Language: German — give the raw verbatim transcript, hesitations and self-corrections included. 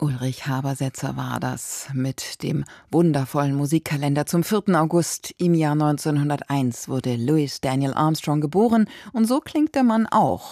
Ulrich Habersetzer war das mit dem wundervollen Musikkalender zum vierten August. Im Jahr neunzehnhunderteins wurde Louis Daniel Armstrong geboren und so klingt der Mann auch.